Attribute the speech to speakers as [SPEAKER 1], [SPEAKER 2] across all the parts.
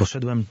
[SPEAKER 1] poszedłem,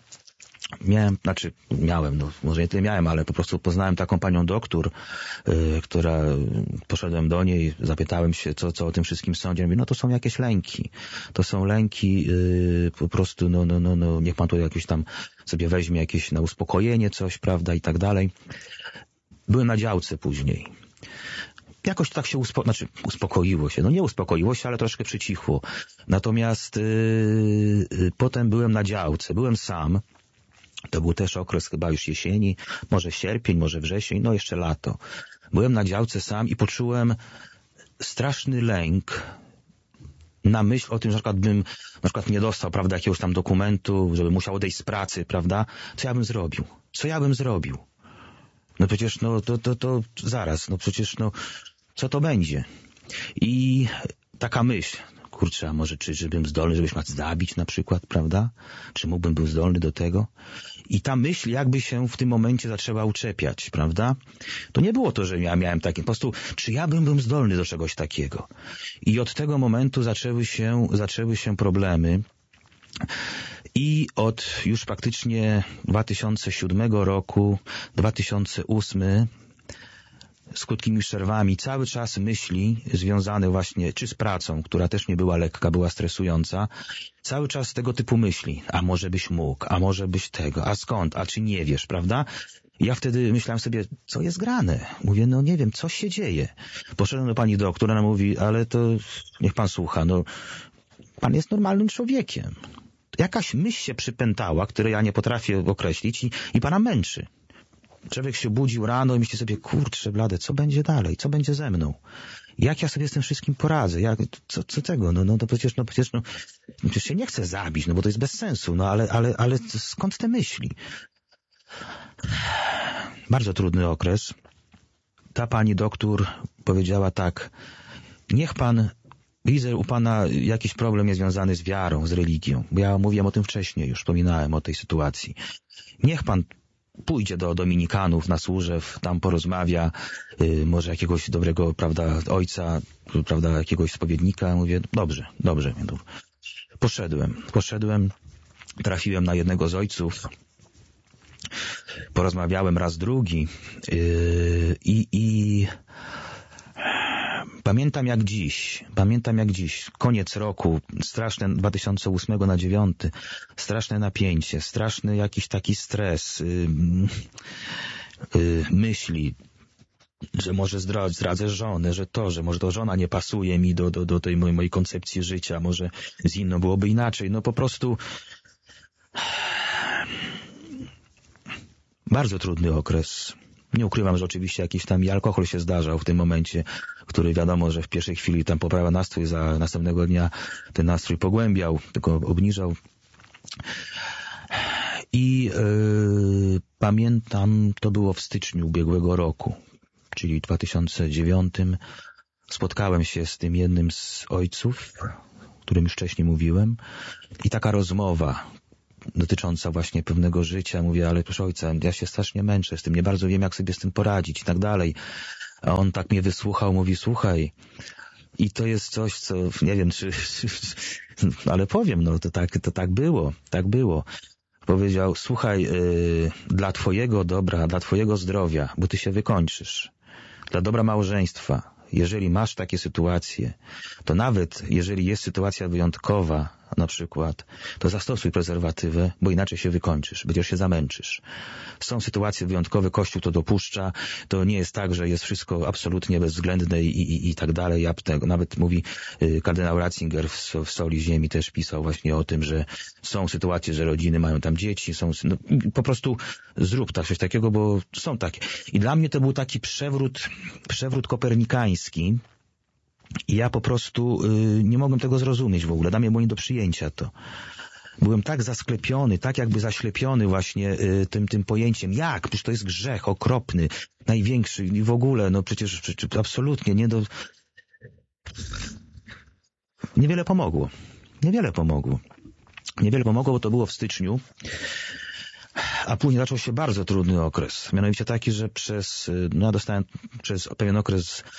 [SPEAKER 1] może nie tyle miałem, ale po prostu poznałem taką panią doktor, poszedłem do niej, zapytałem się, co o tym wszystkim sądzi. Mówi, no to są jakieś lęki. To są lęki, po prostu, niech pan tu jakieś tam sobie weźmie jakieś na uspokojenie coś, prawda, i tak dalej. Byłem na działce później. Jakoś tak się uspokoiło się. No nie uspokoiło się, ale troszkę przycichło. Natomiast potem byłem na działce, byłem sam. To był też okres chyba już jesieni, może sierpień, może wrzesień, no jeszcze lato. Byłem na działce sam i poczułem straszny lęk na myśl o tym, że na przykład nie dostał, prawda, jakiegoś tam dokumentu, żeby musiał odejść z pracy, prawda? Co ja bym zrobił? No przecież, to zaraz, przecież, co to będzie? I taka myśl, kurczę, a może czy bym zdolny, żebyś miał zabić na przykład, prawda? Czy mógłbym być zdolny do tego? I ta myśl jakby się w tym momencie zaczęła uczepiać, prawda? To nie było to, że ja miałem takie, po prostu, czy ja bym był zdolny do czegoś takiego? I od tego momentu zaczęły się problemy. I od już praktycznie 2007 roku, 2008, z krótkimi przerwami, cały czas myśli związane właśnie czy z pracą, która też nie była lekka, była stresująca, cały czas tego typu myśli. A może byś mógł, a może byś tego, a skąd, a czy nie wiesz, prawda? Ja wtedy myślałem sobie, co jest grane? Mówię, nie wiem, coś się dzieje. Poszedłem do pani doktor, ona mówi, ale to niech pan słucha, pan jest normalnym człowiekiem. Jakaś myśl się przypętała, której ja nie potrafię określić i pana męczy. Człowiek się budził rano i myśli sobie, kurczę blade, co będzie dalej? Co będzie ze mną? Jak ja sobie z tym wszystkim poradzę? Co tego? To przecież się nie chcę zabić, bo to jest bez sensu, ale skąd te myśli? Bardzo trudny okres. Ta pani doktor powiedziała tak, niech pan, widzę u pana jakiś problem jest związany z wiarą, z religią, bo ja mówiłem o tym wcześniej, już wspominałem o tej sytuacji. Niech pan pójdzie do dominikanów na Służew, tam porozmawia, może jakiegoś dobrego, prawda, ojca, prawda, jakiegoś spowiednika. Mówię, dobrze. Poszedłem, trafiłem na jednego z ojców, porozmawiałem raz, drugi i pamiętam jak dziś, koniec roku, straszne 2008 na 2009, straszne napięcie, straszny jakiś taki stres, myśli, że może zdradzę żonę, że może to żona nie pasuje mi do tej mojej koncepcji życia, może z inną byłoby inaczej, po prostu bardzo trudny okres. Nie ukrywam, że oczywiście jakiś tam i alkohol się zdarzał w tym momencie, który wiadomo, że w pierwszej chwili tam poprawia nastrój, za następnego dnia ten nastrój pogłębiał, tylko obniżał. I pamiętam, to było w styczniu ubiegłego roku, czyli 2009. Spotkałem się z tym jednym z ojców, o którym już wcześniej mówiłem, i taka rozmowa dotycząca właśnie pewnego życia. Mówię, ale proszę ojca, ja się strasznie męczę z tym, nie bardzo wiem, jak sobie z tym poradzić i tak dalej. A on tak mnie wysłuchał, mówi, słuchaj, i to jest coś, co nie wiem, ale powiem, to tak było. Powiedział, słuchaj, dla twojego dobra, dla twojego zdrowia, bo ty się wykończysz, dla dobra małżeństwa, jeżeli masz takie sytuacje, to nawet jeżeli jest sytuacja wyjątkowa, na przykład, to zastosuj prezerwatywę, bo inaczej się wykończysz, będziesz się zamęczysz. Są sytuacje wyjątkowe, Kościół to dopuszcza, to nie jest tak, że jest wszystko absolutnie bezwzględne i tak dalej. Nawet mówi kardynał Ratzinger w Soli Ziemi też pisał właśnie o tym, że są sytuacje, że rodziny mają tam dzieci, po prostu zrób coś takiego, bo są takie. I dla mnie to był taki przewrót kopernikański. I ja po prostu nie mogłem tego zrozumieć w ogóle. Dla mnie było nie do przyjęcia to. Byłem tak zasklepiony, tak jakby zaślepiony właśnie tym pojęciem. Jak? Przecież to jest grzech okropny, największy i w ogóle, przecież absolutnie nie do... Niewiele pomogło, bo to było w styczniu, a później zaczął się bardzo trudny okres. Mianowicie taki, że ja dostałem przez pewien okres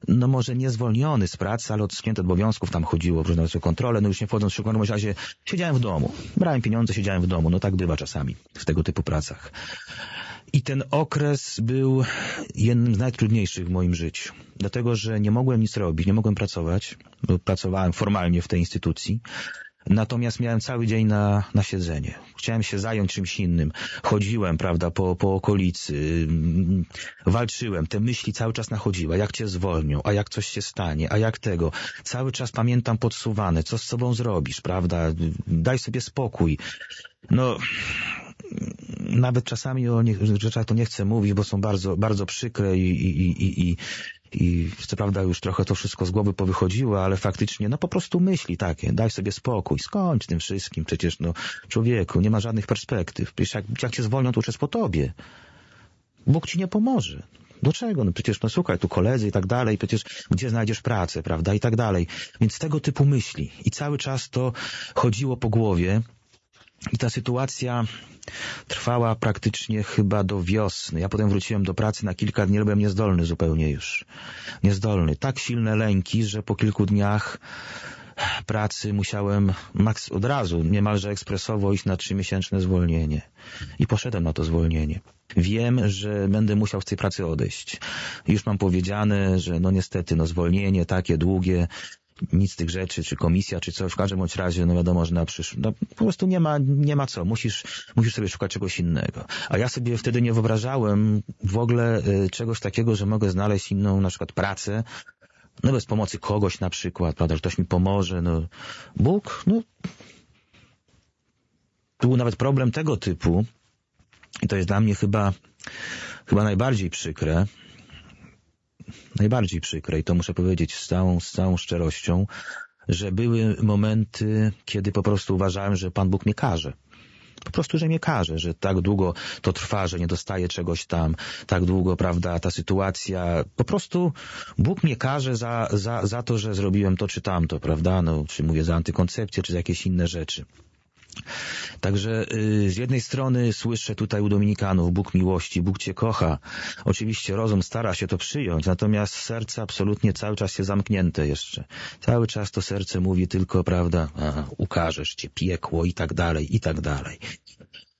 [SPEAKER 1] no może nie zwolniony z pracy, ale odsunięty od obowiązków, tam chodziło w różne kontrole, no już nie wchodząc w szczegóły, w każdym razie siedziałem w domu. Brałem pieniądze, siedziałem w domu, no tak bywa czasami w tego typu pracach. I ten okres był jednym z najtrudniejszych w moim życiu. Dlatego, że nie mogłem nic robić, nie mogłem pracować, bo pracowałem formalnie w tej instytucji. Natomiast miałem cały dzień na siedzenie. Chciałem się zająć czymś innym. Chodziłem, prawda, po okolicy. Walczyłem. Te myśli cały czas nachodziły. A jak cię zwolnią? A jak coś się stanie? A jak tego? Cały czas pamiętam podsuwane. Co z sobą zrobisz, prawda? Daj sobie spokój. No, nawet czasami o rzeczach to nie chcę mówić, bo są bardzo, bardzo przykre i co prawda już trochę to wszystko z głowy powychodziło, ale faktycznie, no po prostu myśli takie, daj sobie spokój, skończ tym wszystkim, przecież no człowieku, nie ma żadnych perspektyw, przecież jak cię zwolnią, to już jest po tobie. Bóg ci nie pomoże. Do czego? No przecież, no słuchaj, tu koledzy i tak dalej, przecież gdzie znajdziesz pracę, prawda, i tak dalej. Więc tego typu myśli. I cały czas to chodziło po głowie i ta sytuacja trwała praktycznie chyba do wiosny. Ja potem wróciłem do pracy na kilka dni, byłem niezdolny zupełnie już. Niezdolny. Tak silne lęki, że po kilku dniach pracy musiałem od razu, niemalże ekspresowo iść na 3-miesięczne zwolnienie. I poszedłem na to zwolnienie. Wiem, że będę musiał z tej pracy odejść. Już mam powiedziane, że no niestety, no zwolnienie takie długie, nic z tych rzeczy, czy komisja, czy coś, w każdym bądź razie, no wiadomo, że na przyszłość, no po prostu nie ma co, musisz sobie szukać czegoś innego. A ja sobie wtedy nie wyobrażałem w ogóle czegoś takiego, że mogę znaleźć inną, na przykład pracę, no bez pomocy kogoś na przykład, prawda, że ktoś mi pomoże, no Bóg, no tu był nawet problem tego typu i to jest dla mnie chyba najbardziej przykre, i to muszę powiedzieć z całą szczerością, że były momenty, kiedy po prostu uważałem, że Pan Bóg mnie karze. Po prostu, że mnie karze, że tak długo to trwa, że nie dostaję czegoś tam, tak długo, prawda, ta sytuacja, po prostu Bóg mnie karze za to, że zrobiłem to czy tamto, prawda, no, czy mówię za antykoncepcję, czy za jakieś inne rzeczy. Także z jednej strony słyszę tutaj u dominikanów, Bóg miłości, Bóg cię kocha. Oczywiście rozum stara się to przyjąć, natomiast serce absolutnie cały czas jest zamknięte jeszcze. Cały czas to serce mówi tylko, prawda, ukażesz cię, piekło i tak dalej, i tak dalej.